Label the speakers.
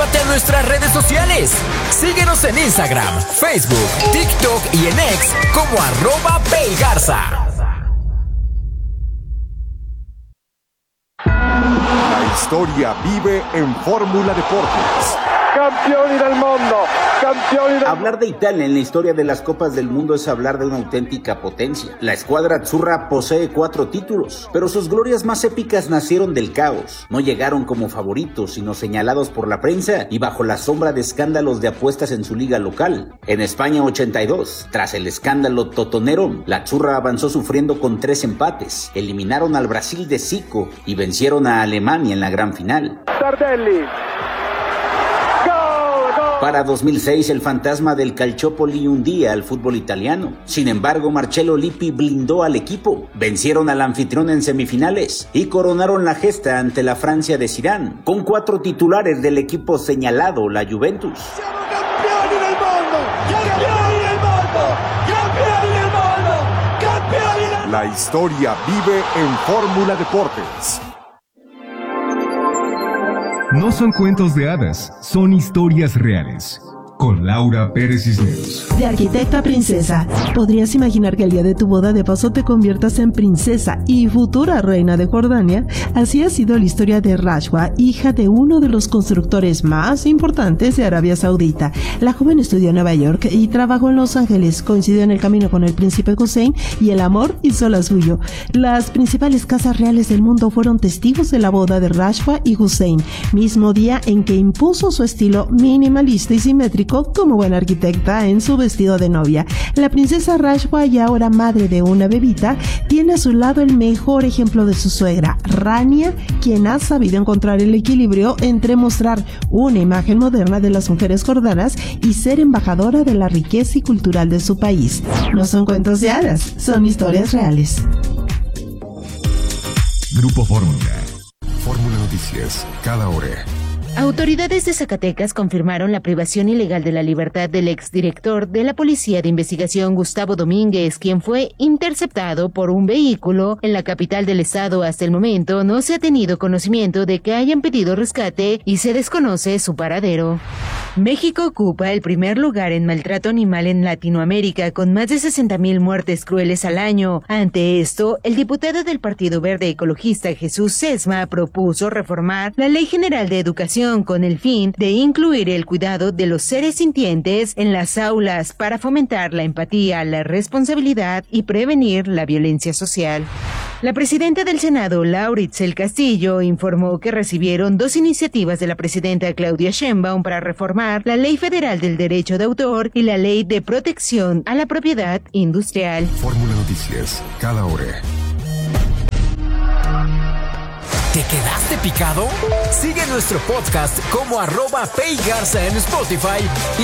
Speaker 1: Súmate a nuestras redes sociales. Síguenos en Instagram, Facebook, TikTok y en X como @PayGarza.
Speaker 2: La historia vive en Fórmula Deportes.
Speaker 3: Campioni del mundo, campioni del...
Speaker 4: Hablar de Italia en la historia de las Copas del Mundo es hablar de una auténtica potencia. La escuadra azzurra posee 4 títulos, pero sus glorias más épicas nacieron del caos. No llegaron como favoritos, sino señalados por la prensa y bajo la sombra de escándalos de apuestas en su liga local. En España 82, tras el escándalo totonero, la azzurra avanzó sufriendo con 3 empates. Eliminaron al Brasil de Zico y vencieron a Alemania en la gran final.
Speaker 3: Tardelli.
Speaker 4: Para 2006, el fantasma del Calciopoli hundía al fútbol italiano. Sin embargo, Marcello Lippi blindó al equipo. Vencieron al anfitrión en semifinales y coronaron la gesta ante la Francia de Zidane, con 4 titulares del equipo señalado, la Juventus.
Speaker 5: ¡Siamo campioni del mundo! ¡Campioni del mundo! ¡Campioni del mundo! ¡Campioni del mundo!
Speaker 2: La historia vive en Fórmula Deportes.
Speaker 6: No son cuentos de hadas, son historias reales. Con Laura Pérez Cisneros.
Speaker 7: De arquitecta a princesa, ¿podrías imaginar que el día de tu boda de paso te conviertas en princesa y futura reina de Jordania? Así ha sido la historia de Rashwa, hija de uno de los constructores más importantes de Arabia Saudita. La joven estudió en Nueva York y trabajó en Los Ángeles, coincidió en el camino con el príncipe Hussein y el amor hizo la suyo. Las principales casas reales del mundo fueron testigos de la boda de Rashwa y Hussein, mismo día en que impuso su estilo minimalista y simétrico como buena arquitecta en su vestido de novia. La princesa Rashwa, y ahora madre de una bebita, tiene a su lado el mejor ejemplo de su suegra, Rania, quien ha sabido encontrar el equilibrio entre mostrar una imagen moderna de las mujeres jordanas y ser embajadora de la riqueza y cultural de su país. No son cuentos de hadas, son historias reales.
Speaker 6: Grupo Fórmula.
Speaker 2: Fórmula Noticias, cada hora.
Speaker 8: Autoridades de Zacatecas confirmaron la privación ilegal de la libertad del exdirector de la Policía de Investigación, Gustavo Domínguez, quien fue interceptado por un vehículo en la capital del estado. Hasta el momento no se ha tenido conocimiento de que hayan pedido rescate y se desconoce su paradero. México ocupa el primer lugar en maltrato animal en Latinoamérica, con más de 60,000 muertes crueles al año. Ante esto, el diputado del Partido Verde Ecologista, Jesús Sesma, propuso reformar la Ley General de Educación con el fin de incluir el cuidado de los seres sintientes en las aulas para fomentar la empatía, la responsabilidad y prevenir la violencia social. La presidenta del Senado, Laura Itzel Castillo, informó que recibieron 2 iniciativas de la presidenta Claudia Sheinbaum para reformar la Ley Federal del Derecho de Autor y la Ley de Protección a la Propiedad Industrial.
Speaker 2: Fórmula Noticias, cada hora.
Speaker 1: ¿Te quedaste picado? Sigue nuestro podcast como @PayGarza en Spotify y